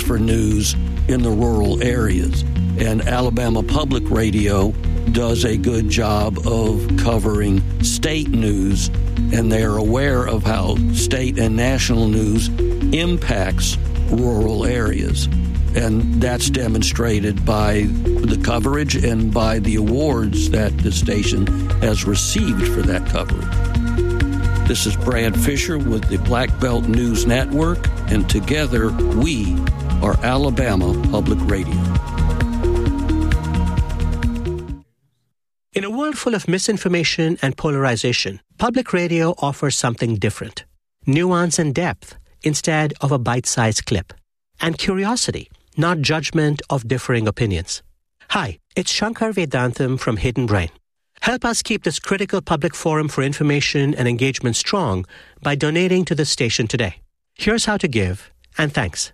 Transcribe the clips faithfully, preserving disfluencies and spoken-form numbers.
for news in the rural areas. And Alabama Public Radio does a good job of covering state news, and they're aware of how state and national news impacts rural areas. And that's demonstrated by the coverage and by the awards that the station has received for that coverage. This is Brad Fisher with the Black Belt News Network, and together we are Alabama Public Radio. In a world full of misinformation and polarization, public radio offers something different. Nuance and depth instead of a bite-sized clip. And curiosity, not judgment of differing opinions. Hi, it's Shankar Vedantam from Hidden Brain. Help us keep this critical public forum for information and engagement strong by donating to the station today. Here's how to give, and thanks.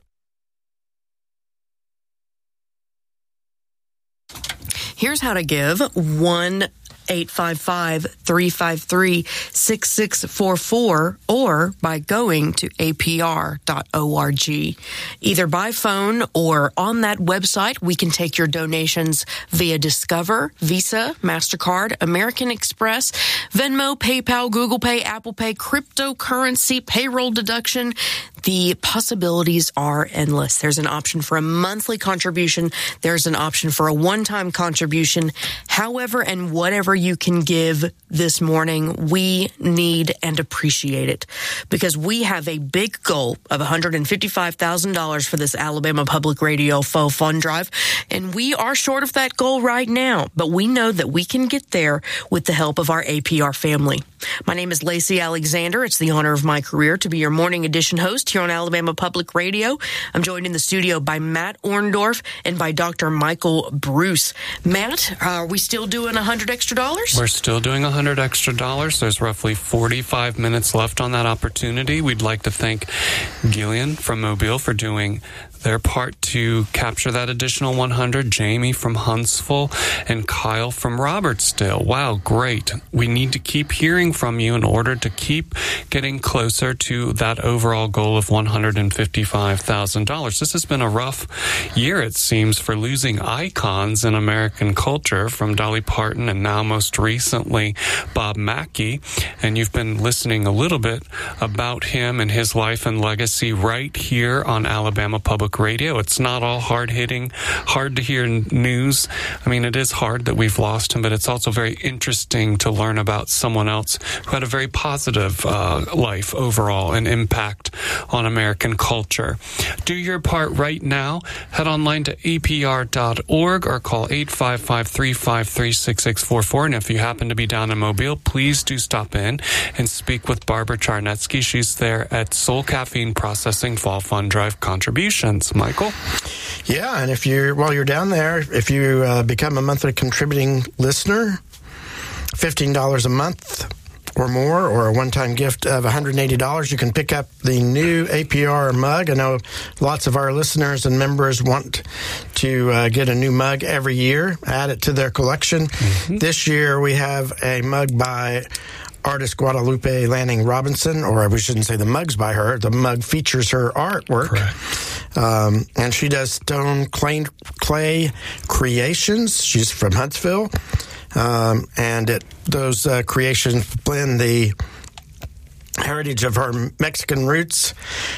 Here's how to give. one eight five five, three five three, six six four four or by going to A P R dot org. Either by phone or on that website, we can take your donations via Discover, Visa, MasterCard, American Express, Venmo, PayPal, Google Pay, Apple Pay, cryptocurrency, payroll deduction. The possibilities are endless. There's an option for a monthly contribution. There's an option for a one-time contribution. However and whatever you can give this morning, we need and appreciate it, because we have a big goal of one hundred fifty-five thousand dollars for this Alabama Public Radio Faux Fund Drive, and we are short of that goal right now, but we know that we can get there with the help of our A P R family. My name is Lacey Alexander. It's the honor of my career to be your morning edition host here on Alabama Public Radio. I'm joined in the studio by Matt Orndorff and by Doctor Michael Bruce. Matt, are we still doing one hundred extra dollars? We're still doing one hundred extra dollars. There's roughly forty-five minutes left on that opportunity. We'd like to thank Gillian from Mobile for doing their part to capture that additional one hundred, Jamie from Huntsville, and Kyle from Robertsdale. Wow, great. We need to keep hearing from you in order to keep getting closer to that overall goal of one hundred fifty-five thousand dollars. This has been a rough year, it seems, for losing icons in American culture, from Dolly Parton and now most recently Bob Mackie. And you've been listening a little bit about him and his life and legacy right here on Alabama Public Radio. It's not all hard-hitting, hard-to-hear news. I mean, it is hard that we've lost him, but it's also very interesting to learn about someone else who had a very positive uh, life overall and impact on American culture. Do your part right now. Head online to A P R dot org or call eight five five, three five three, six six four four. And if you happen to be down in Mobile, please do stop in and speak with Barbara Charnetsky. She's there at Soul Caffeine Processing Fall Fund Drive Contributions. Michael? Yeah, and if you're while you're down there, if you uh, become a monthly contributing listener, fifteen dollars a month or more, or a one-time gift of one hundred eighty dollars, you can pick up the new A P R mug. I know lots of our listeners and members want to uh, get a new mug every year, add it to their collection. Mm-hmm. This year we have a mug by artist Guadalupe Lanning Robinson, or we shouldn't say the mug's by her. The mug features her artwork. Correct. Um, and she does stone clay, clay creations. She's from Huntsville. Um, and it, those uh, creations blend the heritage of her Mexican roots,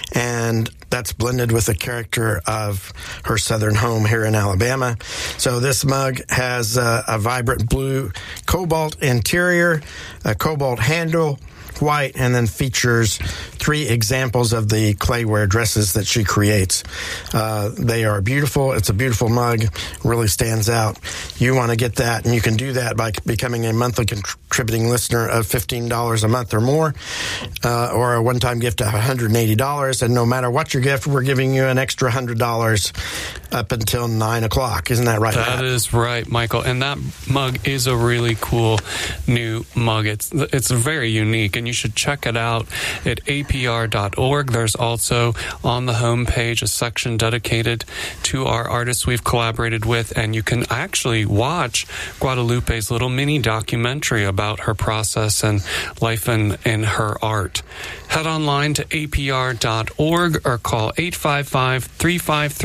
and that's blended with the character of her southern home here in Alabama. So this mug has uh, a vibrant blue cobalt interior, a cobalt handle, white, and then features three examples of the clayware dresses that she creates. Uh, they are beautiful. It's a beautiful mug. Really stands out. You want to get that, and you can do that by becoming a monthly contributing listener of fifteen dollars a month or more, uh, or a one-time gift of one hundred eighty dollars. And no matter what your gift, we're giving you an extra one hundred dollars up until nine o'clock. Isn't that right, That Matt? is right, Michael. And that mug is a really cool new mug. It's it's very unique, and you should check it out at A P R dot org. There's also on the homepage a section dedicated to our artists we've collaborated with, and you can actually watch Guadalupe's little mini documentary about her process and life in, in her art. Head online to A P R dot org or call eight five five, three five three